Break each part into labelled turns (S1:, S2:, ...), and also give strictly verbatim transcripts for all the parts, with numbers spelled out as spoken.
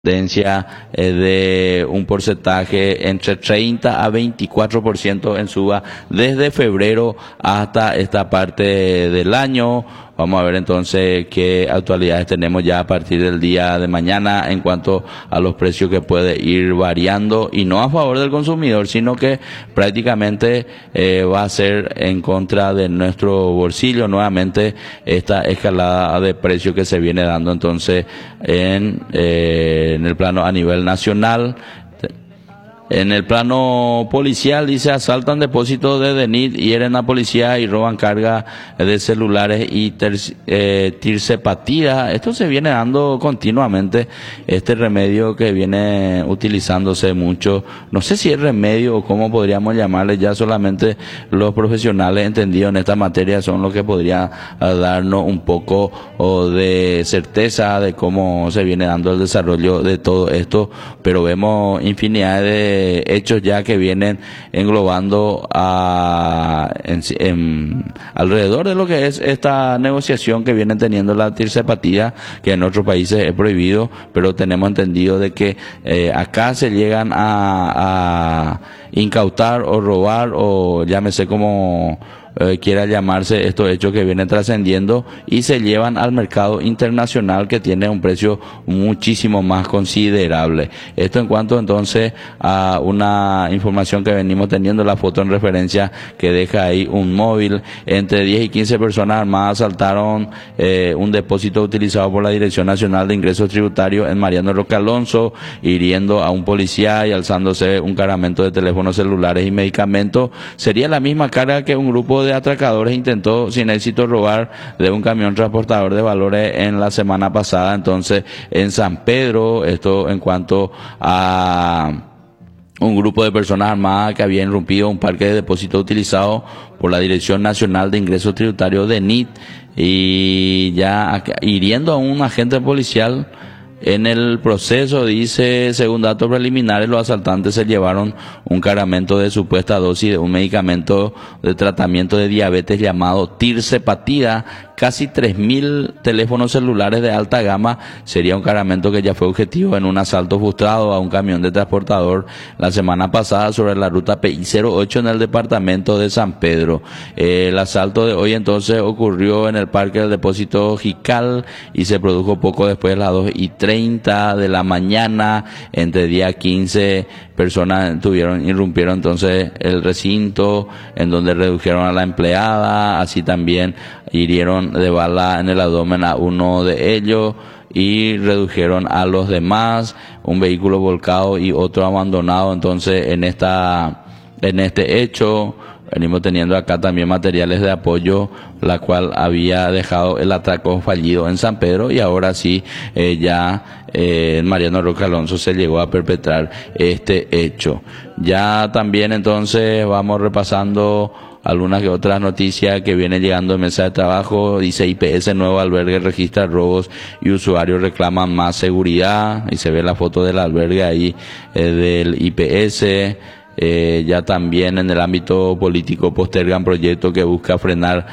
S1: tendencia eh, de un porcentaje entre treinta a veinticuatro por ciento en suba desde febrero hasta esta parte del año. Vamos a ver entonces qué actualidades tenemos ya a partir del día de mañana en cuanto a los precios que puede ir variando, y no a favor del consumidor, sino que prácticamente eh, va a ser en contra de nuestro bolsillo nuevamente esta escalada de precios que se viene dando entonces en, eh, en el plano a nivel nacional. En el plano policial, dice, asaltan depósitos de DENIT, hieren a policía y roban carga de celulares y ter, eh, tirsepatía. Esto se viene dando continuamente, este remedio que viene utilizándose mucho. No sé si es remedio o cómo podríamos llamarle, ya solamente los profesionales entendidos en esta materia son los que podrían darnos un poco o de certeza de cómo se viene dando el desarrollo de todo esto, pero vemos infinidad de hechos ya que vienen englobando a, en, en, alrededor de lo que es esta negociación que vienen teniendo la tirsepatía, que en otros países es prohibido, pero tenemos entendido de que eh, acá se llegan a, a incautar o robar, o llámese como Eh, quiera llamarse, estos hechos que vienen trascendiendo y se llevan al mercado internacional, que tiene un precio muchísimo más considerable. Esto en cuanto entonces a una información que venimos teniendo, la foto en referencia que deja ahí un móvil. Entre diez y quince personas armadas asaltaron eh, un depósito utilizado por la Dirección Nacional de Ingresos Tributarios en Mariano Roque Alonso, hiriendo a un policía y alzándose un cargamento de teléfonos celulares y medicamentos. Sería la misma carga que un grupo de atracadores intentó sin éxito robar de un camión transportador de valores en la semana pasada, entonces en San Pedro. Esto en cuanto a un grupo de personas armadas que había irrumpido un parque de depósitos utilizado por la Dirección Nacional de Ingresos Tributarios DENIT, y ya hiriendo a un agente policial. En el proceso, dice, según datos preliminares, los asaltantes se llevaron un cargamento de supuesta dosis de un medicamento de tratamiento de diabetes llamado tirsepatida, casi tres mil teléfonos celulares de alta gama. Sería un cargamento que ya fue objetivo en un asalto frustrado a un camión de transportador la semana pasada sobre la ruta P I cero ocho en el departamento de San Pedro. Eh, el asalto de hoy entonces ocurrió en el parque del depósito Jical y se produjo poco después de las dos y treinta de la mañana. Entre día quince personas tuvieron, irrumpieron entonces el recinto, en donde redujeron a la empleada, así también hirieron de bala en el abdomen a uno de ellos y redujeron a los demás. Un vehículo volcado y otro abandonado entonces en esta en este hecho. Venimos teniendo acá también materiales de apoyo, la cual había dejado el atraco fallido en San Pedro, y ahora sí eh, ya eh, en Mariano Roque Alonso se llegó a perpetrar este hecho. Ya también entonces vamos repasando algunas que otras noticias que vienen llegando en mesa de trabajo. Dice I P S, nuevo albergue registra robos y usuarios reclaman más seguridad, y se ve la foto del albergue ahí eh, del I P S. Eh, ya también en el ámbito político postergan proyecto que busca frenar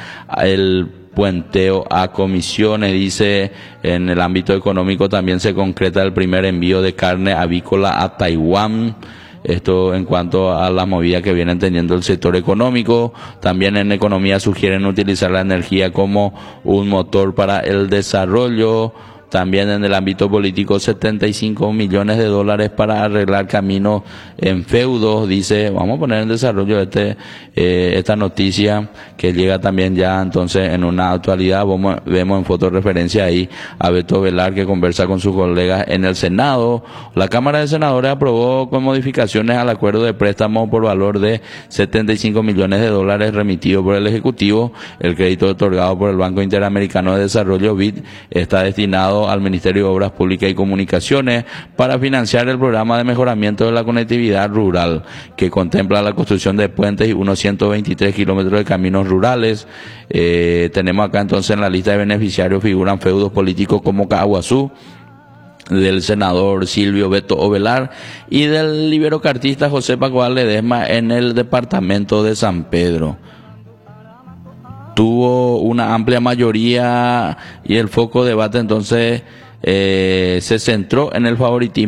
S1: el puenteo a comisiones. Dice, en el ámbito económico también se concreta el primer envío de carne avícola a Taiwán. Esto en cuanto a la movida que vienen teniendo el sector económico. También en economía sugieren utilizar la energía como un motor para el desarrollo. También en el ámbito político, setenta y cinco millones de dólares para arreglar caminos en feudos. Dice, vamos a poner en desarrollo este eh, esta noticia que llega también ya entonces en una actualidad. Vamos, vemos en fotorreferencia ahí a Beto Velar, que conversa con sus colegas en el Senado. La Cámara de Senadores aprobó con modificaciones al acuerdo de préstamo por valor de setenta y cinco millones de dólares remitido por el Ejecutivo. El crédito otorgado por el Banco Interamericano de Desarrollo, B I D, está destinado al Ministerio de Obras Públicas y Comunicaciones para financiar el programa de mejoramiento de la conectividad rural, que contempla la construcción de puentes y unos ciento veintitrés kilómetros de caminos rurales. Eh, tenemos acá entonces en la lista de beneficiarios figuran feudos políticos como Caguazú, del senador Silvio Beto Ovelar, y del liberocartista José Paco Ledesma en el departamento de San Pedro. Tuvo una amplia mayoría y el foco de debate entonces eh, se centró en el favoritismo